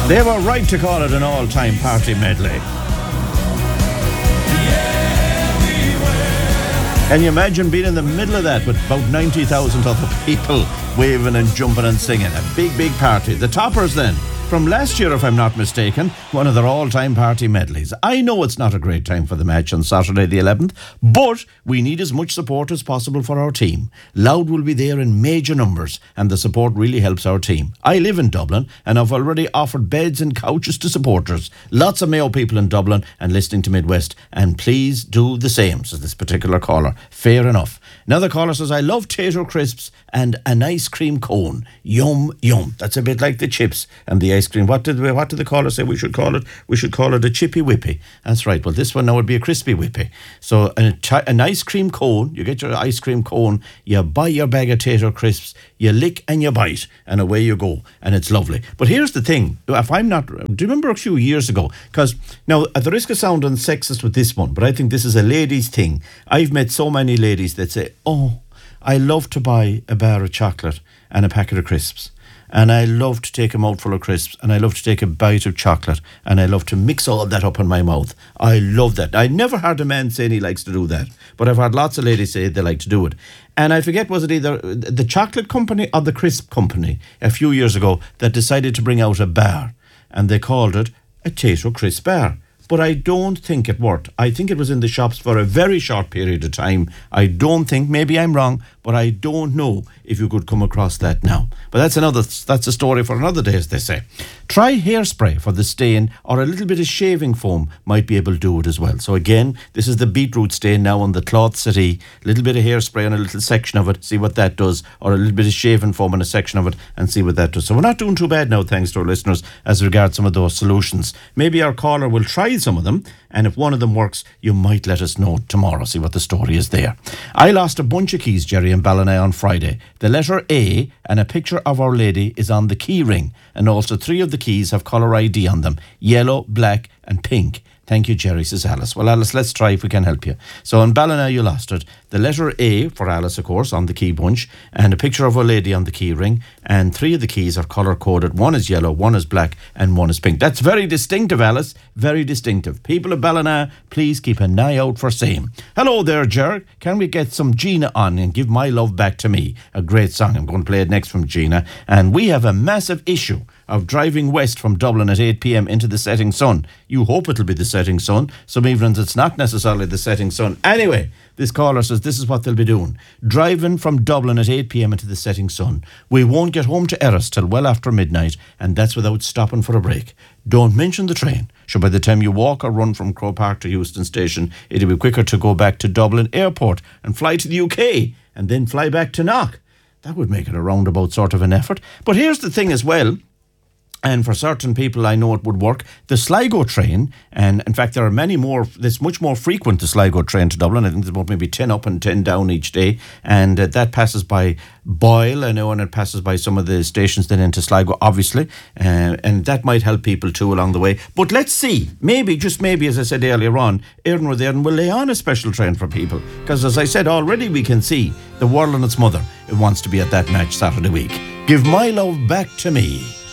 They were right to call it an all-time party medley. Can you imagine being in the middle of that with about 90,000 other people waving and jumping and singing? A big, big party. The Toppers then, from last year if I'm not mistaken, one of their all-time party medleys. I know it's not a great time for the match on Saturday the 11th, but we need as much support as possible for our team. Loud will be there in major numbers, and the support really helps our team. I live in Dublin, and I've already offered beds and couches to supporters. Lots of Mayo people in Dublin and listening to Midwest, and please do the same, says this particular caller. Fair enough. Another caller says, I love tater crisps and an ice cream cone. Yum, yum. That's a bit like the chips and the ice cream. What did the caller say we should call it? We should call it a chippy whippy. That's right. Well, this one now would be a crispy whippy. So an ice cream cone, you get your ice cream cone, you buy your bag of tater crisps, you lick and you bite, and away you go. And it's lovely. But here's the thing. Do you remember a few years ago? Because now, at the risk of sounding sexist with this one, but I think this is a ladies' thing. I've met so many ladies that say, oh, I love to buy a bar of chocolate and a packet of crisps. And I love to take a mouthful of crisps, and I love to take a bite of chocolate, and I love to mix all that up in my mouth. I love that. I never heard a man saying he likes to do that, but I've heard lots of ladies say they like to do it. And I forget, was it either the chocolate company or the crisp company a few years ago that decided to bring out a bar, and they called it a tater crisp bar. But I don't think it worked. I think it was in the shops for a very short period of time. I don't think, maybe I'm wrong, but I don't know if you could come across that now. But that's a story for another day, as they say. Try hairspray for the stain, or a little bit of shaving foam might be able to do it as well. So again, this is the beetroot stain now on the cloth settee. A little bit of hairspray on a little section of it, see what that does, or a little bit of shaving foam on a section of it and see what that does. So we're not doing too bad now, thanks to our listeners, as regards some of those solutions. Maybe our caller will try some of them, and if one of them works, you might let us know tomorrow, see what the story is there. I lost a bunch of keys, Jerry, in Ballina on Friday. The letter A and a picture of Our Lady is on the key ring, and also 3 of the keys have colour ID on them: yellow, black and pink. Thank you, Jerry, says Alice. Well, Alice, let's try if we can help you. So in Ballina, you lost it. The letter A for Alice, of course, on the key bunch, and a picture of Our Lady on the key ring, and 3 of the keys are colour-coded. 1 is yellow, 1 is black, and 1 is pink. That's very distinctive, Alice. Very distinctive. People of Ballina, please keep an eye out for same. Hello there, Jer. Can we get some Gina on and Give My Love Back to Me? A great song. I'm going to play it next from Gina. And we have a massive issue of driving west from Dublin at 8 p.m. into the setting sun. You hope it'll be the setting sun. Some evenings it's not necessarily the setting sun. Anyway, this caller says this is what they'll be doing. Driving from Dublin at 8 p.m. into the setting sun. We won't get home to Erris till well after midnight, and that's without stopping for a break. Don't mention the train. So by the time you walk or run from Croke Park to Euston Station, it'll be quicker to go back to Dublin Airport and fly to the UK and then fly back to Knock. That would make it a roundabout sort of an effort. But here's the thing as well. And for certain people, I know it would work. The Sligo train, and in fact, there are many more, it's much more frequent, the Sligo train to Dublin. I think there's about maybe 10 up and 10 down each day. And that passes by Boyle, I know, and it passes by some of the stations then into Sligo, obviously. And that might help people too along the way. But let's see, maybe, just maybe, as I said earlier on, Éireann with Éireann will lay on a special train for people. Because as I said already, we can see the world and its mother, it wants to be at that match Saturday week. Give My Love Back to Me.